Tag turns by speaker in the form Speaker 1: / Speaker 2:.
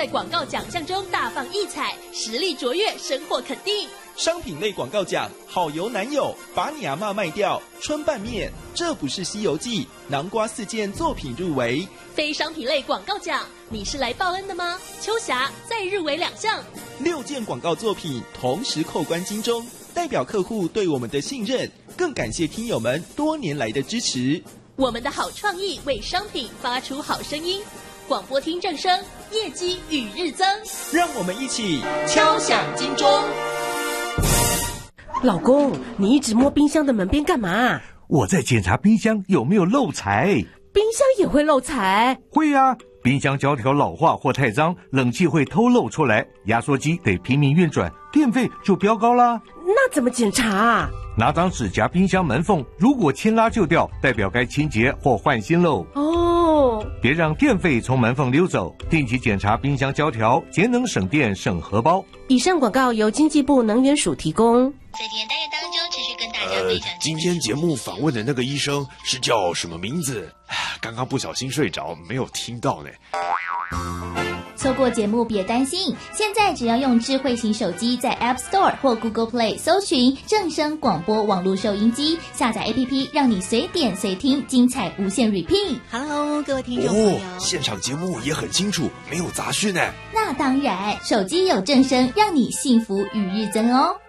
Speaker 1: 在广告奖项中大放异彩，实力卓越，收获肯定。
Speaker 2: 商品类广告奖，好油男友，把你阿嬷卖掉，春拌面，这不是西游记，南瓜4件作品入围。
Speaker 1: 非商品类广告奖，你是来报恩的吗？秋霞再入围2项
Speaker 2: ，6件广告作品同时扣关金钟，代表客户对我们的信任，更感谢听友们多年来的支持。
Speaker 1: 我们的好创意为商品发出好声音，广播厅正声，业绩与日增。
Speaker 2: 让我们一起敲响金钟。
Speaker 3: 老公，你一直摸冰箱的门边干嘛？
Speaker 4: 我在检查冰箱有没有漏财。
Speaker 3: 冰箱也会漏财？
Speaker 4: 会啊，冰箱胶条老化或太脏，冷气会偷漏出来，压缩机得拼命运转，电费就飙高啦。
Speaker 3: 那怎么检查啊？
Speaker 4: 拿张纸夹冰箱门缝，如果牵拉就掉，代表该清洁或换新喽。
Speaker 3: 哦，
Speaker 4: 别让电费从门缝溜走，定期检查冰箱胶条，节能省电省荷包。
Speaker 3: 以上广告由经济部能源署提供。
Speaker 5: 在今天单元当中，持续跟大家分享。
Speaker 6: 今天节目访问的那个医生是叫什么名字？刚刚不小心睡着，没有听到呢。
Speaker 5: 错过节目别担心，现在只要用智慧型手机在 App Store 或 Google Play 搜寻正声广播网络收音机，下载 APP， 让你随点随听，精彩无限 repeat。
Speaker 7: Hello， 各位听众朋友，
Speaker 6: 现场节目也很清楚，没有杂讯呢。
Speaker 5: 那当然，手机有正声，让你幸福与日增哦。